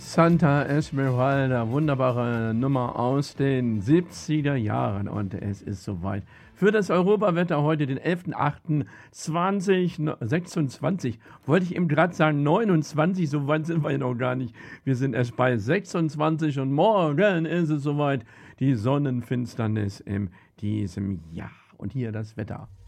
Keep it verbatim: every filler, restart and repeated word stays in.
Santa Esmeralda, wunderbare Nummer aus den siebziger Jahren und es ist soweit. Für das Europawetter heute, den elften achten zweitausendsechsundzwanzig, wollte ich eben gerade sagen neunundzwanzig, so weit sind wir ja noch gar nicht. Wir sind erst bei sechsundzwanzig und morgen ist es soweit, die Sonnenfinsternis in diesem Jahr. Und hier das Wetter.